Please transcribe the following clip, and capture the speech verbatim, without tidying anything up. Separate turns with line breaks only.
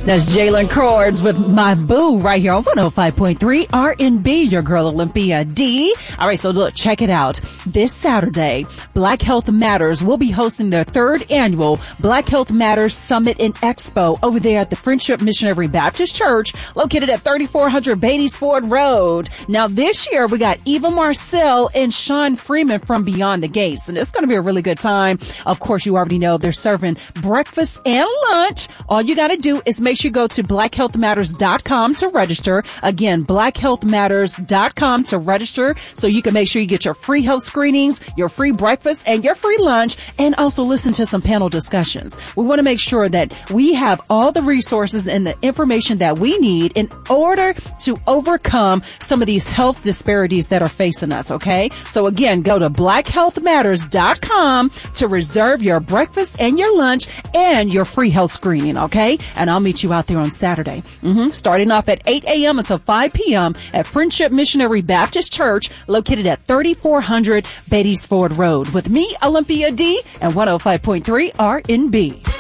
That's Jalen Cords with My Boo right here on one oh five point three R and B, your girl Olympia D. All right, so look, check it out. This Saturday, Black Health Matters will be hosting their third annual Black Health Matters Summit and Expo over there at the Friendship Missionary Baptist Church, located at thirty-four hundred Beatties Ford Road. Now, this year, we got Eva Marcel and Sean Freeman from Beyond the Gates, and it's going to be a really good time. Of course, you already know they're serving breakfast and lunch. All you got to do is make sure you go to black health matters dot com to register. Again, black health matters dot com to register so you can make sure you get your free health screenings, your free breakfast, and your free lunch, and also listen to some panel discussions. We want to make sure that we have all the resources and the information that we need in order to overcome some of these health disparities that are facing us, okay? So again, go to black health matters dot com to reserve your breakfast and your lunch and your free health screening, okay? And I'll meet you out there on Saturday. Mm-hmm. Starting off at eight a.m. until five p.m. at Friendship Missionary Baptist Church, located at thirty-four hundred Beatties Ford Road. With me, Olympia D, and one oh five point three R and B.